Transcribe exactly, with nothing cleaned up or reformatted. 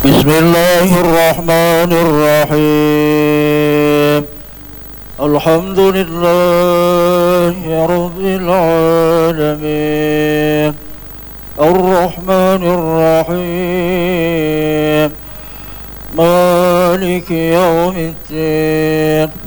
بسم الله الرحمن الرحيم. الحمد لله رب العالمين، الرحمن الرحيم، مالك يوم الدين،